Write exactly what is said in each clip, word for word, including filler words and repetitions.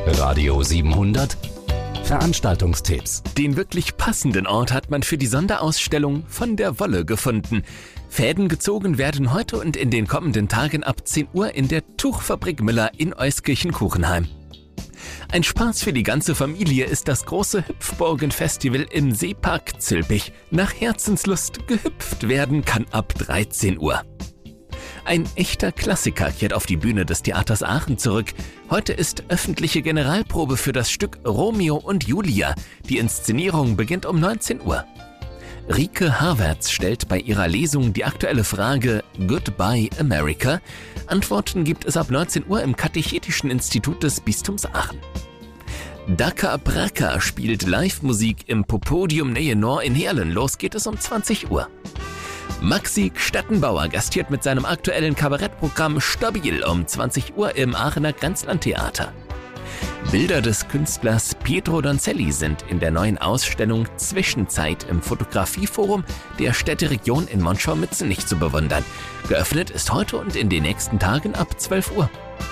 Radio siebenhundert Veranstaltungstipps. Den wirklich passenden Ort hat man für die Sonderausstellung Von der Wolle gefunden. Fäden gezogen werden heute und in den kommenden Tagen ab zehn Uhr in der Tuchfabrik Müller in Euskirchen-Kuchenheim. Ein Spaß für die ganze Familie ist das große Hüpfburgen-Festival im Seepark Zülpich. Nach Herzenslust gehüpft werden kann ab dreizehn Uhr. Ein echter Klassiker kehrt auf die Bühne des Theaters Aachen zurück. Heute ist öffentliche Generalprobe für das Stück Romeo und Julia. Die Inszenierung beginnt um neunzehn Uhr. Rike Havertz stellt bei ihrer Lesung die aktuelle Frage Goodbye America. Antworten gibt es ab neunzehn Uhr im Katechetischen Institut des Bistums Aachen. Daka Braka spielt Live-Musik im Popodium Nähe Nor in Heerlen. Los geht es um zwanzig Uhr. Maxi Stettenbauer gastiert mit seinem aktuellen Kabarettprogramm Stabil um zwanzig Uhr im Aachener Grenzlandtheater. Bilder des Künstlers Pietro Donzelli sind in der neuen Ausstellung Zwischenzeit im Fotografieforum der Städteregion in Monschau-Mützenich zu bewundern. Geöffnet ist heute und in den nächsten Tagen ab zwölf Uhr.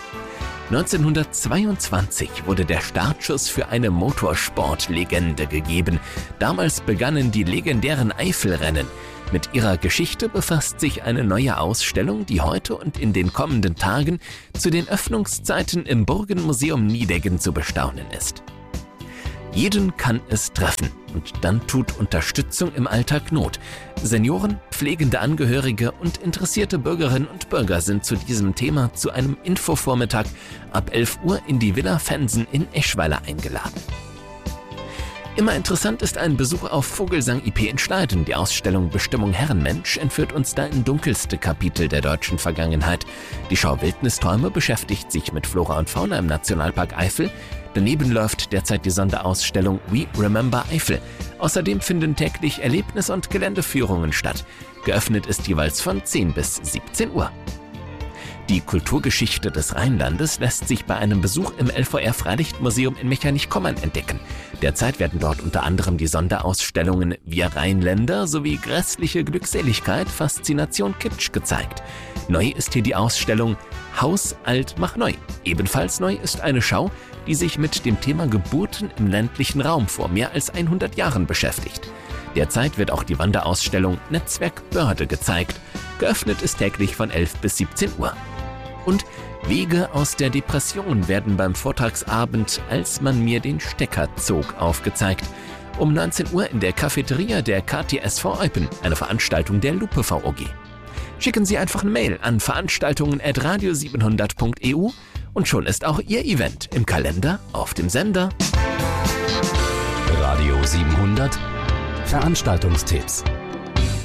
neunzehnhundertzweiundzwanzig wurde der Startschuss für eine Motorsportlegende gegeben. Damals begannen die legendären Eifelrennen. Mit ihrer Geschichte befasst sich eine neue Ausstellung, die heute und in den kommenden Tagen zu den Öffnungszeiten im Burgenmuseum Nideggen zu bestaunen ist. Jeden kann es treffen und dann tut Unterstützung im Alltag Not. Senioren, pflegende Angehörige und interessierte Bürgerinnen und Bürger sind zu diesem Thema zu einem Infovormittag ab elf Uhr in die Villa Fensen in Eschweiler eingeladen. Immer interessant ist ein Besuch auf Vogelsang I P in Schneiden. Die Ausstellung Bestimmung Herrenmensch entführt uns da in dunkelste Kapitel der deutschen Vergangenheit. Die Schau Wildnisträume beschäftigt sich mit Flora und Fauna im Nationalpark Eifel. Daneben läuft derzeit die Sonderausstellung We Remember Eifel. Außerdem finden täglich Erlebnis- und Geländeführungen statt. Geöffnet ist jeweils von zehn bis siebzehn Uhr. Die Kulturgeschichte des Rheinlandes lässt sich bei einem Besuch im L V R-Freilichtmuseum in Mechernich-Kommern entdecken. Derzeit werden dort unter anderem die Sonderausstellungen Wir Rheinländer sowie Grässliche Glückseligkeit, Faszination Kitsch gezeigt. Neu ist hier die Ausstellung Haus alt mach neu. Ebenfalls neu ist eine Schau, die sich mit dem Thema Geburten im ländlichen Raum vor mehr als hundert Jahren beschäftigt. Derzeit wird auch die Wanderausstellung Netzwerk Börde gezeigt. Geöffnet ist täglich von elf bis siebzehn Uhr. Und Wege aus der Depression werden beim Vortragsabend Als man mir den Stecker zog aufgezeigt. Um neunzehn Uhr in der Cafeteria der K T S V Eupen, eine Veranstaltung der Lupe V O G. Schicken Sie einfach eine Mail an veranstaltungen at radio siebenhundert punkt e u und schon ist auch Ihr Event im Kalender auf dem Sender. Radio siebenhundert Veranstaltungstipps.